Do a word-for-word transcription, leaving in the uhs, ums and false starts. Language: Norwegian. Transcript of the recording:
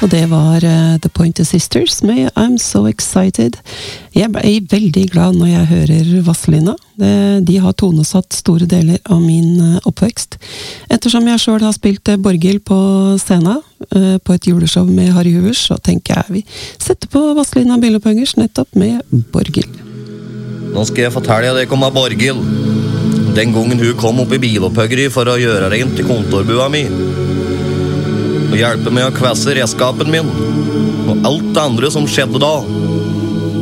og det var uh, The Pointer Sisters med I'm So Excited. Jeg ble veldig glad når jeg hører Vazelina. Det, de har tonesatt store deler av min uh, oppvekst. Ettersom jeg selv har spilt uh, Borghild på scenen, uh, på et juleshow med Harry Huvers, så tenker jeg vi setter på Vazelina Bilopphøggers nettopp med Borghild. Nå skal jeg fortelle deg om Borghild. Den gangen hun kom opp i bilopphøggeri for å gjøre rent i kontorbua mi. Og hjelpe meg å kvesse redskapen min. Og alt det andre som skjedde da.